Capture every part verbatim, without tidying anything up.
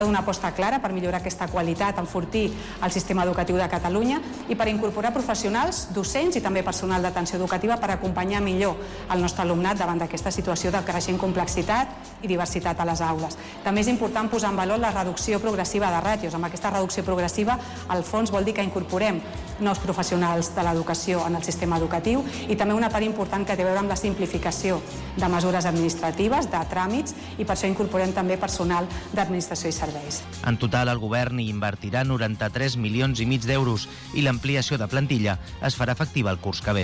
Una aposta clara per millorar aquesta qualitat, enfortir el sistema educatiu de Catalunya i per incorporar professionals, docents i també personal d'atenció educativa per acompanyar millor el nostre alumnat davant d'aquesta situació de creixent complexitat i diversitat a les aules. També és important posar en valor la reducció progressiva de ràtios. Amb aquesta reducció progressiva, al fons vol dir que incorporem nous professionals de l'educació en el sistema educatiu i també una part important que té a veure amb la simplificació de mesures administratives, de tràmits, i per això incorporem també personal d'administració i serveis. En total, el govern hi invertirà noranta-tres milions i mig d'euros i l'ampliació de plantilla es farà efectiva el curs que ve.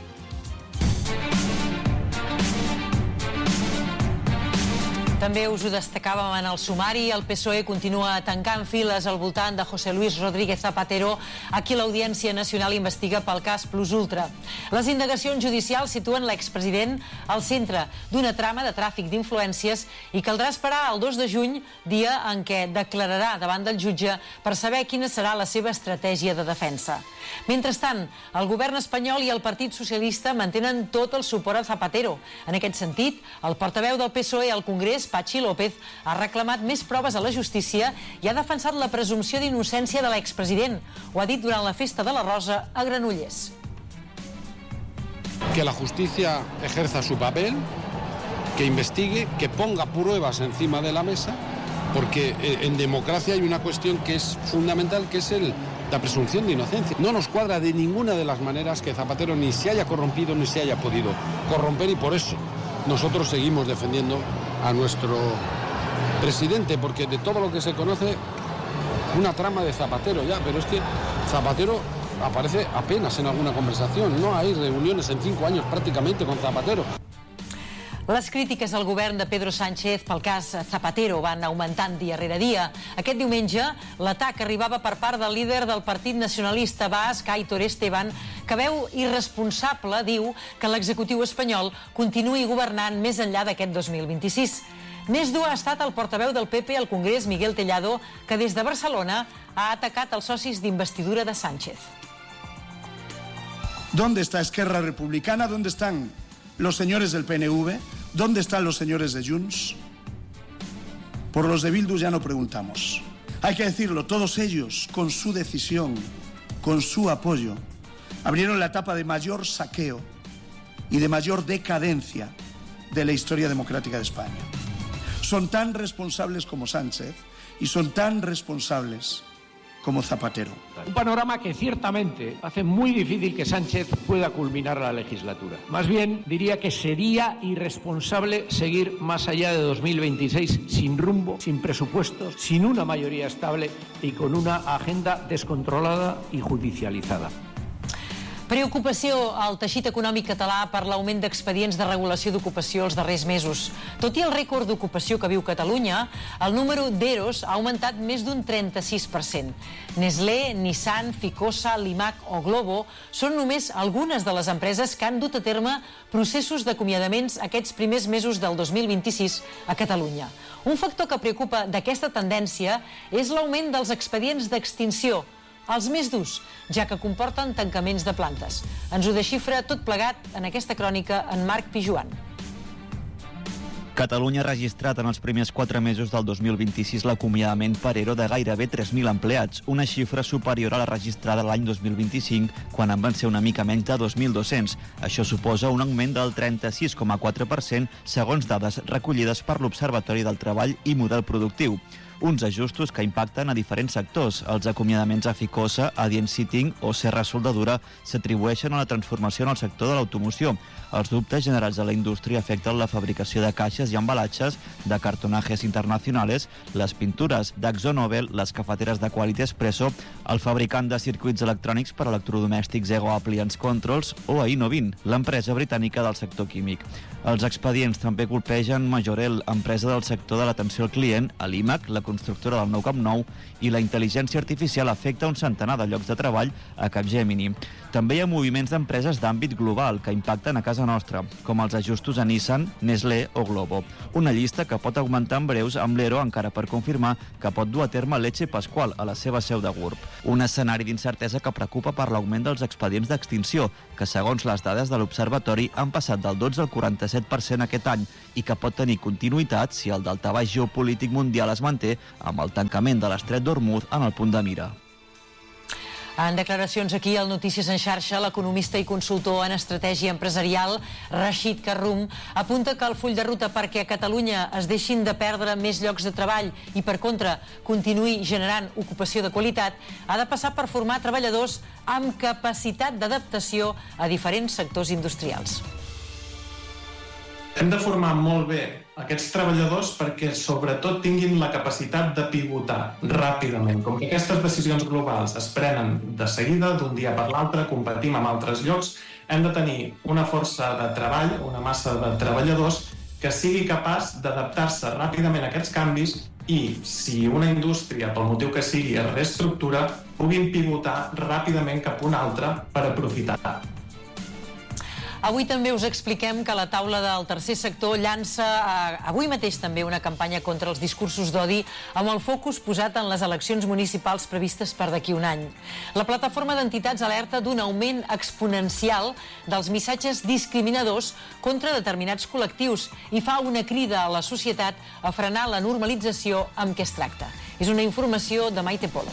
També us ho destacàvem en el sumari, el P S O E continua tancant files al voltant de José Luis Rodríguez Zapatero, a qui l'Audiència Nacional investiga pel cas Plus Ultra. Les indagacions judicials situen l'expresident al centre d'una trama de tràfic d'influències i caldrà esperar el dos de juny, dia en què declararà davant del jutge per saber quina serà la seva estratègia de defensa. Mentrestant, el govern espanyol i el Partit Socialista mantenen tot el suport a Zapatero. En aquest sentit, el portaveu del P S O E al Congrés, Patxi López, ha reclamat més proves a la justícia i ha defensat la presumpció d'innocència de l'expresident. Ho ha dit durant la Festa de la Rosa a Granollers. Que la justicia ejerza su papel, que investigue, que ponga pruebas encima de la mesa, porque en democracia hay una cuestión que es fundamental, que es el, la presunción de inocencia. No nos cuadra de ninguna de las maneras que Zapatero ni se haya corrompido ni se haya podido corromper, y por eso nosotros seguimos defendiendo a nuestro presidente, porque de todo lo que se conoce, una trama de Zapatero ya, pero es que Zapatero aparece apenas en alguna conversación, no hay reuniones en cinco años prácticamente con Zapatero. Les crítiques al govern de Pedro Sánchez pel cas Zapatero van augmentant dia rere dia. Aquest diumenge, l'atac arribava per part del líder del Partit Nacionalista Basc, Aitor Esteban, que veu irresponsable, diu, que l'executiu espanyol continuï governant més enllà d'aquest dos mil vint-i-sis. Més dur ha estat el portaveu del P P al Congrés, Miguel Tellado, que des de Barcelona ha atacat els socis d'investidura de Sánchez. ¿Dónde está Esquerra Republicana? ¿Dónde están los señores del P N V? ¿Dónde están los señores de Junts? Por los de Bildu ya no preguntamos. Hay que decirlo, todos ellos, con su decisión, con su apoyo, abrieron la etapa de mayor saqueo y de mayor decadencia de la historia democrática de España. Son tan responsables como Sánchez y son tan responsables como Zapatero. Un panorama que ciertamente hace muy difícil que Sánchez pueda culminar la legislatura. Más bien, diría que sería irresponsable seguir más allá de dos mil veintiséis sin rumbo, sin presupuestos, sin una mayoría estable y con una agenda descontrolada y judicializada. Preocupació al teixit econòmic català per l'augment d'expedients de regulació d'ocupació els darrers mesos. Tot i el rècord d'ocupació que viu Catalunya, el número d'EROs ha augmentat més d'un trenta-sis per cent. Nestlé, Nissan, Ficosa, Limac o Globo són només algunes de les empreses que han dut a terme processos d'acomiadaments aquests primers mesos del dos mil vint-i-sis a Catalunya. Un factor que preocupa d'aquesta tendència és l'augment dels expedients d'extinció, els més durs, ja que comporten tancaments de plantes. Ens ho desxifra tot plegat en aquesta crònica en Marc Pijuan. Catalunya ha registrat en els primers quatre mesos del dos mil vint-i-sis l'acomiadament per ERO de gairebé tres mil empleats, una xifra superior a la registrada l'any dos mil vint-i-cinc, quan en van ser una mica menys de dos mil dos-cents. Això suposa un augment del trenta-sis coma quatre per cent, segons dades recollides per l'Observatori del Treball i Model Productiu. Uns ajustos que impacten a diferents sectors. Els acomiadaments a Ficosa, Adient Seating o Serra Soldadura s'atribueixen a la transformació en el sector de l'automoció. Els dubtes generals de la indústria afecten la fabricació de caixes i embalatges, de cartonajes internacionales, les pintures d'Akzo-Nobel, les cafeteres de Quality Espresso, el fabricant de circuits electrònics per electrodomèstics Ego Appliance Controls o a Innovin, l'empresa britànica del sector químic. Els expedients també colpegen Majorel, empresa del sector de l'atenció al client, a l'IMAC, la constructora del nou Camp Nou, i la intel·ligència artificial afecta un centenar de llocs de treball a Capgemini. També hi ha moviments d'empreses d'àmbit global que impacten a casa nostra, com els ajustos a Nissan, Nestlé o Globo. Una llista que pot augmentar en breus amb l'ERO encara per confirmar que pot dur a terme Leche Pascual a la seva seu de Gurb. Un escenari d'incertesa que preocupa per l'augment dels expedients d'extinció, que segons les dades de l'Observatori han passat del dotze al quaranta-set per cent aquest any i que pot tenir continuïtat si el daltabaix geopolític mundial es manté amb el tancament de l'estret d'Ormuz en el punt de mira. En declaracions aquí al Notícies en xarxa, l'economista i consultor en estratègia empresarial Rashid Karrum apunta que el full de ruta perquè a Catalunya es deixin de perdre més llocs de treball i, per contra, continuï generant ocupació de qualitat, ha de passar per formar treballadors amb capacitat d'adaptació a diferents sectors industrials. Hem de formar molt bé aquests treballadors perquè sobretot tinguin la capacitat de pivotar ràpidament. Com que aquestes decisions globals es prenen de seguida, d'un dia per l'altre, competim amb altres llocs, hem de tenir una força de treball, una massa de treballadors que sigui capaç d'adaptar-se ràpidament a aquests canvis i, si una indústria, pel motiu que sigui, es reestructura, puguin pivotar ràpidament cap a una altra per aprofitar. Avui també us expliquem que la taula del tercer sector llança eh, avui mateix també una campanya contra els discursos d'odi amb el focus posat en les eleccions municipals previstes per d'aquí un any. La plataforma d'entitats alerta d'un augment exponencial dels missatges discriminadors contra determinats col·lectius i fa una crida a la societat a frenar la normalització amb què es tracta. És una informació de Maite Polo.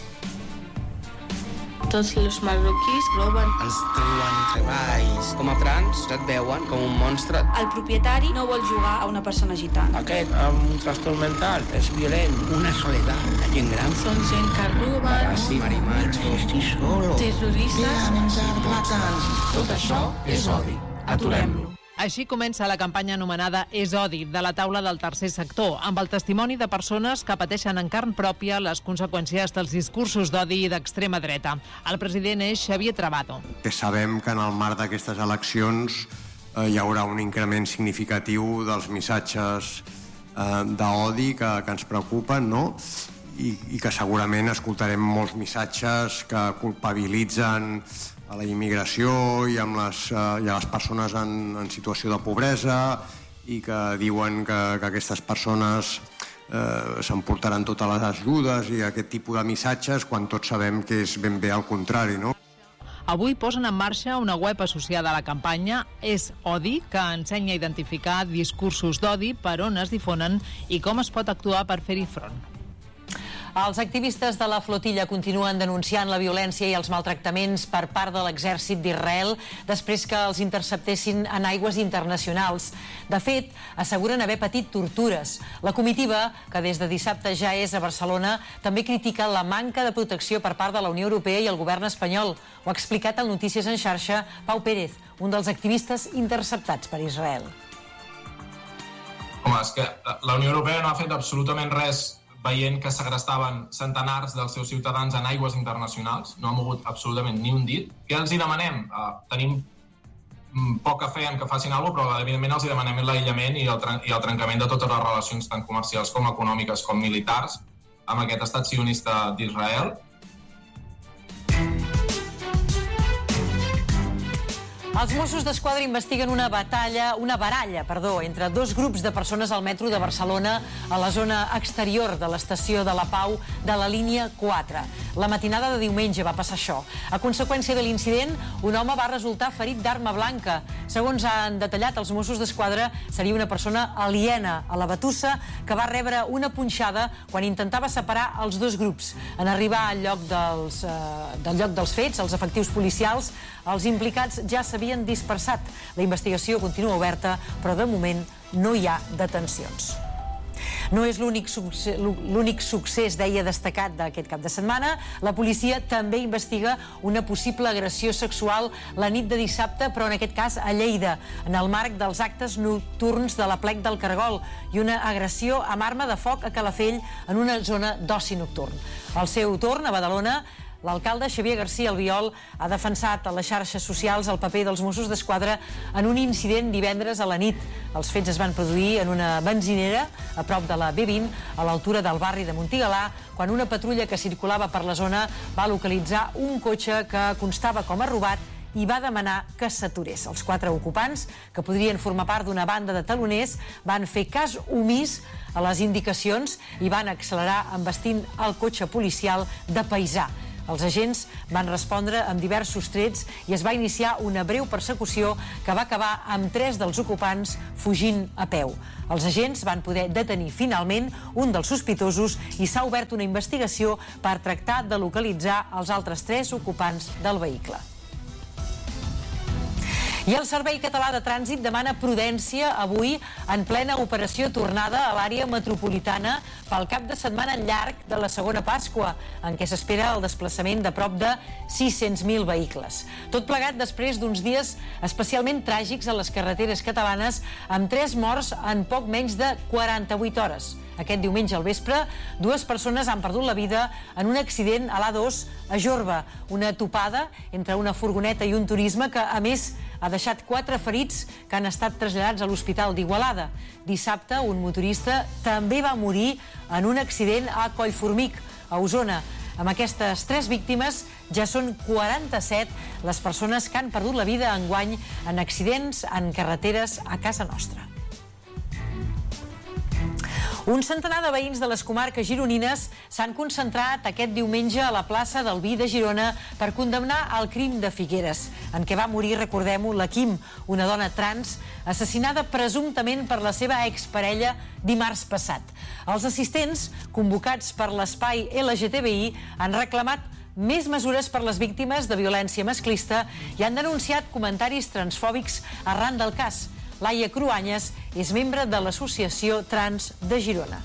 Tots els marroquís roben. Ens treuen treballs. Com a trans et veuen com un monstre. El propietari no vol jugar a una persona gitana. Aquest amb un trastorn mental és violent. Una soledat. La gent gran. Són gent que roben. Paràsit, marimatxos. Estic solo. Terroristes. Tot això és odi. Aturem-lo. Així comença la campanya anomenada És odi, de la taula del tercer sector, amb el testimoni de persones que pateixen en carn pròpia les conseqüències dels discursos d'odi i d'extrema dreta. El president és Xavier Trabado. Que sabem que en el marc d'aquestes eleccions eh, hi haurà un increment significatiu dels missatges eh, d'odi que, que ens preocupen, no? I, i que segurament escoltarem molts missatges que culpabilitzen a la immigració i, amb les, eh, i a les persones en, en situació de pobresa i que diuen que, que aquestes persones eh, s'emportaran totes les ajudes i aquest tipus de missatges quan tots sabem que és ben bé al contrari, no? Avui posen en marxa una web associada a la campanya És Odi, que ensenya a identificar discursos d'odi, per on es difonen i com es pot actuar per fer-hi front. Els activistes de la flotilla continuen denunciant la violència i els maltractaments per part de l'exèrcit d'Israel després que els interceptessin en aigües internacionals. De fet, asseguren haver patit tortures. La comitiva, que des de dissabte ja és a Barcelona, també critica la manca de protecció per part de la Unió Europea i el govern espanyol. Ho ha explicat al Notícies en xarxa Pau Pérez, un dels activistes interceptats per Israel. Home, és que la Unió Europea no ha fet absolutament res veient que segrestaven centenars dels seus ciutadans en aigües internacionals, no ha mogut absolutament ni un dit. Què els hi demanem? Uh, tenim poca fe en que facin alguna cosa, però evidentment els hi demanem l'aïllament i, el i el trencament de totes les relacions tant comercials com econòmiques com militars amb aquest estat sionista d'Israel. Els Mossos d'Esquadra investiguen una batalla, una baralla, perdó, entre dos grups de persones al metro de Barcelona a la zona exterior de l'estació de la Pau de la línia quatre. La matinada de diumenge va passar això. A conseqüència de l'incident, un home va resultar ferit d'arma blanca. Segons han detallat els Mossos d'Esquadra, seria una persona aliena a la batussa que va rebre una punxada quan intentava separar els dos grups. En arribar al lloc dels, eh, del lloc dels fets, els efectius policials, els implicats ja s'havien dispersat. La investigació continua oberta, però de moment no hi ha detencions. No és l'únic succés, l'únic succés, deia, destacat d'aquest cap de setmana. La policia també investiga una possible agressió sexual la nit de dissabte, però en aquest cas a Lleida, en el marc dels actes nocturns de l'Aplec del Cargol, i una agressió amb arma de foc a Calafell en una zona d'oci nocturn. Al seu torn, a Badalona, l'alcalde Xavier García Albiol ha defensat a les xarxes socials el paper dels Mossos d'Esquadra en un incident divendres a la nit. Els fets es van produir en una benzinera a prop de la B vint, a l'altura del barri de Montigalà, quan una patrulla que circulava per la zona va localitzar un cotxe que constava com a robat i va demanar que s'aturés. Els quatre ocupants, que podrien formar part d'una banda de taloners, van fer cas omís a les indicacions i van accelerar embestint el cotxe policial de paisà. Els agents van respondre amb diversos trets i es va iniciar una breu persecució que va acabar amb tres dels ocupants fugint a peu. Els agents van poder detenir finalment un dels sospitosos i s'ha obert una investigació per tractar de localitzar els altres tres ocupants del vehicle. I el Servei Català de Trànsit demana prudència avui en plena operació tornada a l'àrea metropolitana pel cap de setmana llarg de la segona Pasqua, en què s'espera el desplaçament de prop de sis-cents mil vehicles. Tot plegat després d'uns dies especialment tràgics a les carreteres catalanes, amb tres morts en poc menys de quaranta-vuit hores. Aquest diumenge al vespre, dues persones han perdut la vida en un accident a l'A dos a Jorba, una topada entre una furgoneta i un turisme que, a més, ha deixat quatre ferits que han estat traslladats a l'Hospital d'Igualada. Dissabte, un motorista també va morir en un accident a Collformic, a Osona. Amb aquestes tres víctimes ja són quaranta-set les persones que han perdut la vida enguany en accidents en carreteres a casa nostra. Un centenar de veïns de les comarques gironines s'han concentrat aquest diumenge a la plaça del Vi de Girona per condemnar el crim de Figueres, en què va morir, recordem-ho, la Kim, una dona trans, assassinada presumptament per la seva exparella dimarts passat. Els assistents, convocats per l'espai L G T B I, han reclamat més mesures per les víctimes de violència masclista i han denunciat comentaris transfòbics arran del cas. Laia Cruanyes és membre de l'Associació Trans de Girona.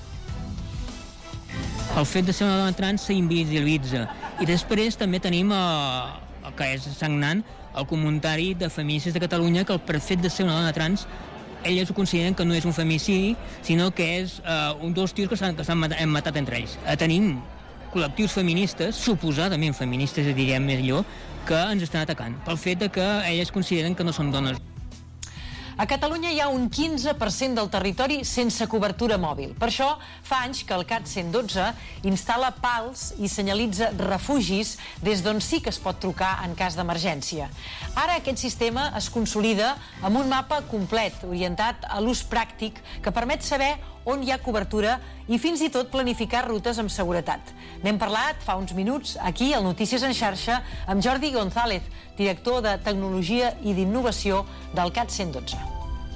El fet de ser una dona trans s'invisibilitza. I després també tenim, eh, el que és sagnant, el comentari de feministes de Catalunya que per fet de ser una dona trans elles ho consideren que no és un femicidi, sinó que és eh, un dos tios que s'han matat, matat entre ells. Eh, tenim col·lectius feministes, suposadament feministes, diríem millor, que ens estan atacant pel fet de que elles consideren que no són dones. A Catalunya hi ha un quinze per cent del territori sense cobertura mòbil. Per això fa anys que el CAT cent i dotze instal·la pals i senyalitza refugis des d'on sí que es pot trucar en cas d'emergència. Ara aquest sistema es consolida amb un mapa complet, orientat a l'ús pràctic, que permet saber on hi ha cobertura i fins i tot planificar rutes amb seguretat. N'hem parlat fa uns minuts aquí al Notícies en xarxa amb Jordi González, director de Tecnologia i d'Innovació del CAT cent i dotze.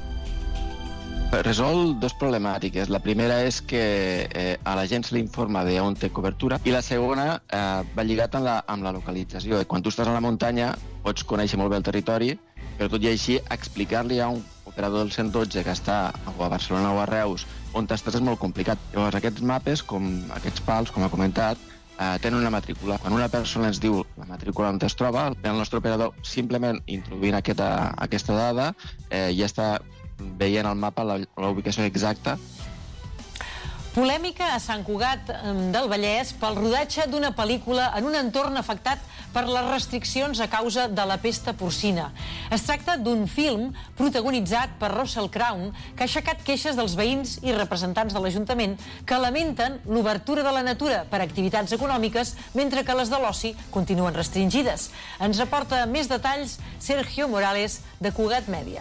Resol dos problemàtiques. La primera és que eh, a la gent se li informa d'on té cobertura i la segona eh, va lligat amb la, amb la localització. Quan tu estàs a la muntanya pots conèixer molt bé el territori, però tot i així explicar-li a un operador del cent i dotze que està o a Barcelona o a Reus on estàs és molt complicat. Llavors aquests mapes, com aquests pals, com ha comentat, eh, tenen una matrícula. Quan una persona ens diu la matrícula on es troba, el nostre operador simplement introduint aquesta, aquesta dada eh, ja està veient al mapa la, la ubicació exacta. Polèmica a Sant Cugat del Vallès pel rodatge d'una pel·lícula en un entorn afectat per les restriccions a causa de la pesta porcina. Es tracta d'un film protagonitzat per Russell Crowe que ha aixecat queixes dels veïns i representants de l'Ajuntament que lamenten l'obertura de la natura per activitats econòmiques mentre que les de l'oci continuen restringides. Ens aporta més detalls Sergio Morales de Cugat Mèdia.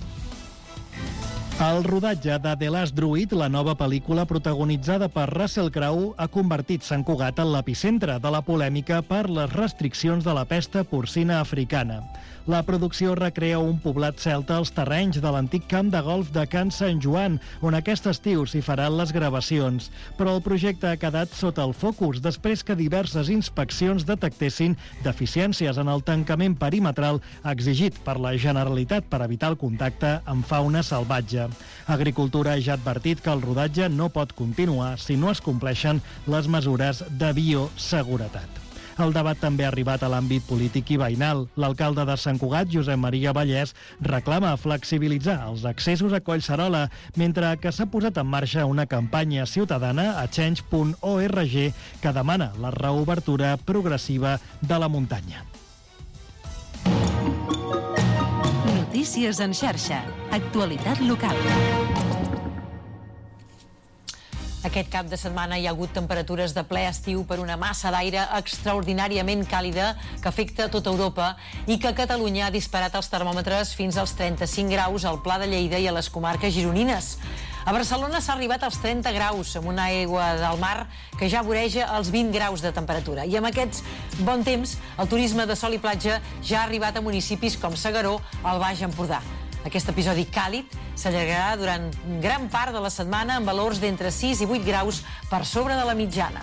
El rodatge de The Last Druid, la nova pel·lícula protagonitzada per Russell Crowe, ha convertit Sant Cugat en l'epicentre de la polèmica per les restriccions de la pesta porcina africana. La producció recrea un poblat celta als terrenys de l'antic camp de golf de Can Sant Joan, on aquest estiu s'hi faran les gravacions. Però el projecte ha quedat sota el focus després que diverses inspeccions detectessin deficiències en el tancament perimetral exigit per la Generalitat per evitar el contacte amb fauna salvatge. Agricultura ja ha advertit que el rodatge no pot continuar si no es compleixen les mesures de bioseguretat. El debat també ha arribat a l'àmbit polític i veïnal. L'alcalde de Sant Cugat, Josep Maria Vallès, reclama flexibilitzar els accessos a Collserola, mentre que s'ha posat en marxa una campanya ciutadana a change punt org que demana la reobertura progressiva de la muntanya. Notícies en xarxa. Actualitat local. Aquest cap de setmana hi ha hagut temperatures de ple estiu per una massa d'aire extraordinàriament càlida que afecta tota Europa i que a Catalunya ha disparat els termòmetres fins als trenta-cinc graus al Pla de Lleida i a les comarques gironines. A Barcelona s'ha arribat als trenta graus, amb una aigua del mar que ja voreja els vint graus de temperatura. I amb aquests bon temps, el turisme de sol i platja ja ha arribat a municipis com S'Agaró, al Baix Empordà. Aquest episodi càlid s'allargarà durant gran part de la setmana amb valors d'entre sis i vuit graus per sobre de la mitjana.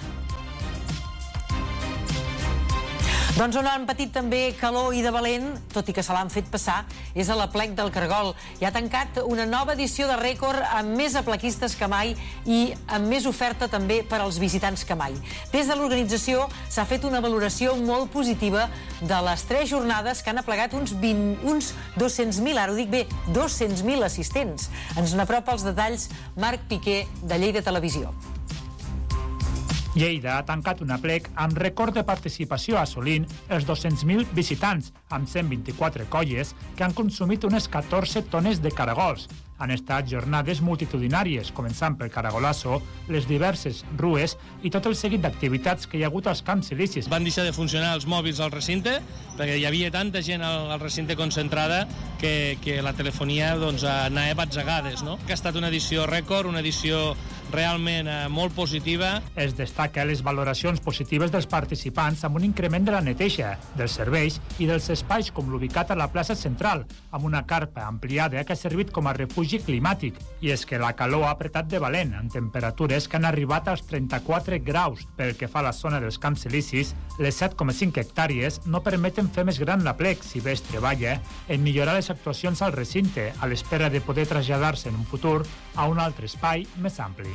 Doncs on han patit també calor i de valent, tot i que se l'han fet passar, és a l'Aplec del Cargol. I ha tancat una nova edició de rècord amb més aplequistes que mai i amb més oferta també per als visitants que mai. Des de l'organització s'ha fet una valoració molt positiva de les tres jornades que han aplegat uns, vint, uns dos-cents mil, ara ho dic bé, dos-cents mil assistents. Ens n'apropa els detalls Marc Piqué, de Lleida Televisió. Lleida ha tancat un aplec amb rècord de participació assolint els dos-cents mil visitants, amb cent vint-i-quatre colles que han consumit unes catorze tones de caragols. Han estat jornades multitudinàries, començant pel caragolasso, les diverses rues i tot el seguit d'activitats que hi ha hagut als camps silicis. Van deixar de funcionar els mòbils al recinte, perquè hi havia tanta gent al, al recinte concentrada que, que la telefonia doncs, anava batzegades. No? Ha estat una edició rècord, una edició realment eh, molt positiva. Es destaca les valoracions positives dels participants amb un increment de la neteja, dels serveis i dels espais com l'ubicat a la plaça central, amb una carpa ampliada que ha servit com a refugi climàtic. I és que la calor ha apretat de valent, amb temperatures que han arribat als trenta-quatre graus. Pel que fa a la zona dels camps silicis, les set coma cinc hectàrees no permeten fer més gran l'aplec, si bé es treballa en millorar les actuacions al recinte, a l'espera de poder traslladar-se en un futur a un altre espai més ampli.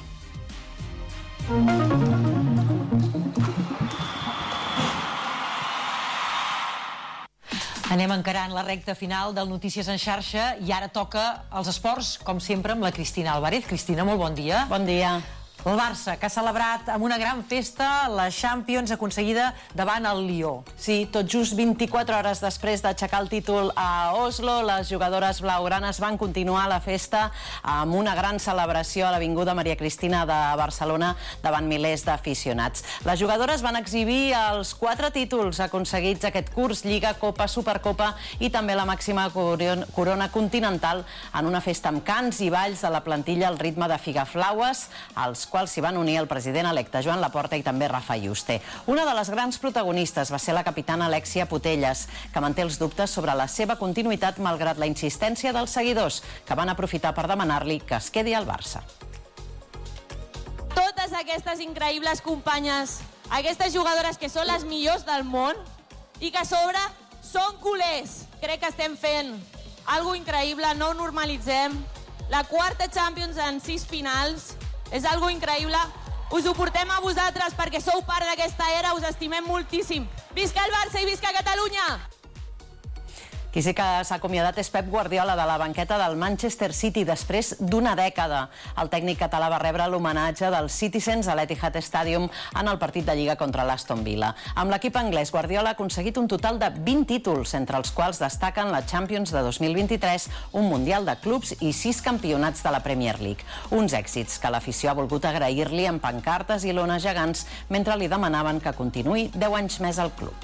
Anem encarant la recta final del Notícies en xarxa i ara toca els esports, com sempre, amb la Cristina Álvarez. Cristina, molt bon dia. Bon dia. El Barça, que ha celebrat amb una gran festa la Champions aconseguida davant el Lió. Sí, tot just vint-i-quatre hores després d'aixecar el títol a Oslo, les jugadores blaugranes van continuar la festa amb una gran celebració a l'Avinguda Maria Cristina de Barcelona davant milers d'aficionats. Les jugadores van exhibir els quatre títols aconseguits aquest curs, Lliga, Copa, Supercopa i també la màxima corona continental en una festa amb cants i balls de la plantilla al ritme de Figaflaues, als quals s'hi van unir el president electe Joan Laporta i també Rafa Yuste. Una de les grans protagonistes va ser la capitana Alexia Putellas, que manté els dubtes sobre la seva continuïtat malgrat la insistència dels seguidors, que van aprofitar per demanar-li que es quedi al Barça. Totes aquestes increïbles companyes, aquestes jugadores que són les millors del món i que a sobre són culers. Crec que estem fent alguna increïble, no ho normalitzem. La quarta Champions en sis finals és algo increïble. Us ho portem a vosaltres perquè sou part d'aquesta era, us estimem moltíssim. Visca el Barça i visca Catalunya! Qui sí que s'ha acomiadat és Pep Guardiola de la banqueta del Manchester City després d'una dècada. El tècnic català va rebre l'homenatge dels Citizens a l'Etihad Stadium en el partit de Lliga contra l'Aston Villa. Amb l'equip anglès, Guardiola ha aconseguit un total de vint títols, entre els quals destaquen la Champions de dos mil vint-i-tres, un Mundial de Clubs i sis campionats de la Premier League. Uns èxits que l'afició ha volgut agrair-li amb pancartes i lones gegants mentre li demanaven que continuï deu anys més al club.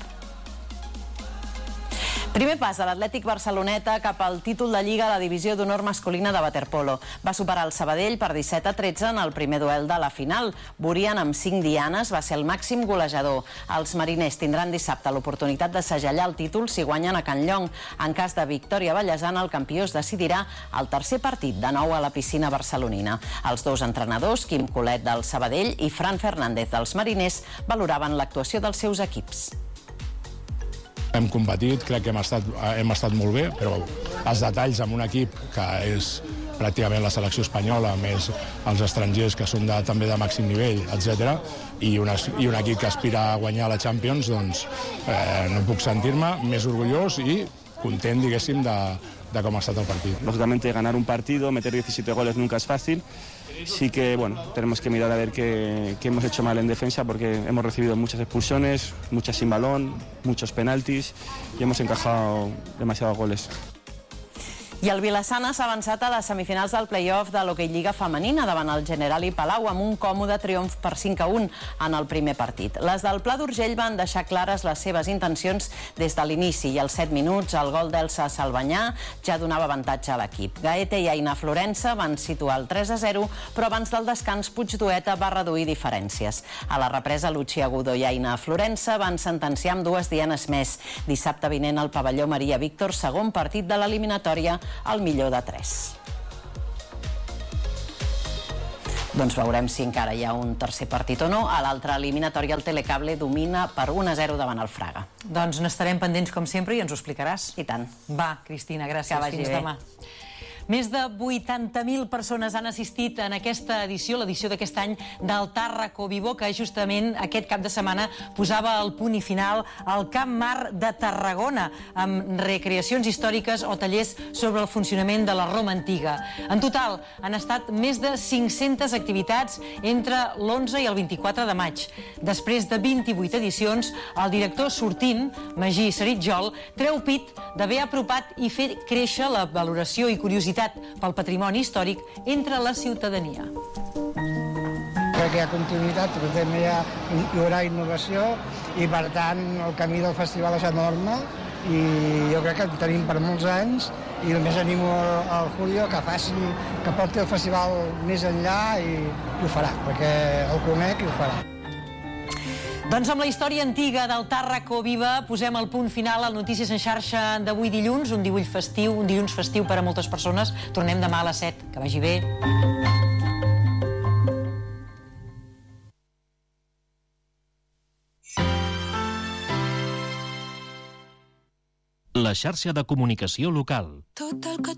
Primer pas de l'Atlètic Barceloneta cap al títol de Lliga a la divisió d'honor masculina de waterpolo. Va superar el Sabadell per disset a tretze en el primer duel de la final. Burian, amb cinc dianes, va ser el màxim golejador. Els mariners tindran dissabte l'oportunitat de segellar el títol si guanyen a Can Llong. En cas de victòria ballesana, el campió es decidirà al tercer partit, de nou a la piscina barcelonina. Els dos entrenadors, Quim Colet del Sabadell i Fran Fernández dels mariners, valoraven l'actuació dels seus equips. Hem competit, crec que hem estat, hem estat molt bé, però els detalls amb un equip que és pràcticament la selecció espanyola, més els estrangers que són de, també de màxim nivell, etcètera, i, una, i un equip que aspira a guanyar la Champions, doncs eh, no puc sentir-me més orgullós i content, diguéssim, de, de cómo ha estado el partido. Lógicamente ganar un partido, meter diecisiete goles nunca es fácil. Sí que, bueno, tenemos que mirar a ver qué, qué hemos hecho mal en defensa porque hemos recibido muchas expulsiones, muchas sin balón, muchos penaltis y hemos encajado demasiados goles. I el Vilassana s'ha avançat a les semifinals del play-off de l'Hockey Lliga femenina davant el Generali Palau amb un còmode triomf per cinc a un en el primer partit. Les del Pla d'Urgell van deixar clares les seves intencions des de l'inici i als set minuts el gol d'Elsa Salvanyà ja donava avantatge a l'equip. Gaete i Aina Florença van situar el tres a zero, però abans del descans Puigdueta va reduir diferències. A la represa, Lucia Agudo i Aina Florença van sentenciar amb dues dianes més. Dissabte vinent al pavelló Maria Víctor, segon partit de l'eliminatòria, al millor de tres. Doncs veurem si encara hi ha un tercer partit o no. A l'altra eliminatòria el Telecable domina per un a zero davant el Fraga. Doncs n'estarem pendents com sempre i ens ho explicaràs. I tant. Va, Cristina, gràcies. Que vagi Fins bé. demà. Més de vuitanta mil persones han assistit en aquesta edició, l'edició d'aquest any del Tàrraco Vivo, que justament aquest cap de setmana posava el punt i final al Camp Mar de Tarragona, amb recreacions històriques o tallers sobre el funcionament de la Roma antiga. En total, han estat més de cinc-centes activitats entre l'onze i el vint-i-quatre de maig. Després de vint-i-vuit edicions, el director sortint, Magí Saritjol, treu pit d'haver apropat i fer créixer la valoració i curiositat pel patrimoni històric entre la ciutadania. Crec que hi ha continuïtat, però també hi, ha, hi haurà innovació i, per tant, el camí del festival és enorme i jo crec que el tenim per molts anys i només animo al Julio que faci, que porti el festival més enllà i, i ho farà, perquè el conec i ho farà. Doncs amb la història antiga del Tàrraco Viva posem el punt final al Notícies en xarxa d'avui dilluns, un divuit festiu, un dilluns festiu per a moltes persones. Tornem demà a les set. Que vagi bé. La xarxa de comunicació local. Tot el que